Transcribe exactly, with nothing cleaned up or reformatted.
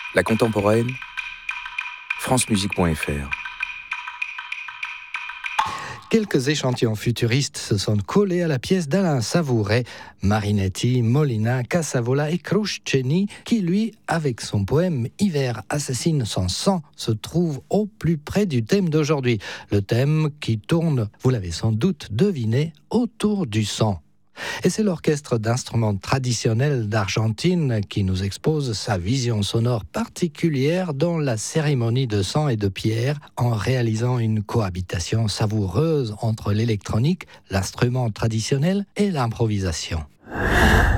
La contemporaine, francemusique point f r. Quelques échantillons futuristes se sont collés à la pièce d'Alain Savouret, Marinetti, Molina, Casavola et Crusceni, qui lui, avec son poème « Hiver assassine son sang », se trouve au plus près du thème d'aujourd'hui. Le thème qui tourne, vous l'avez sans doute deviné, autour du sang. Et c'est l'orchestre d'instruments traditionnels d'Argentine qui nous expose sa vision sonore particulière dans la cérémonie de sang et de pierre, en réalisant une cohabitation savoureuse entre l'électronique, l'instrument traditionnel et l'improvisation.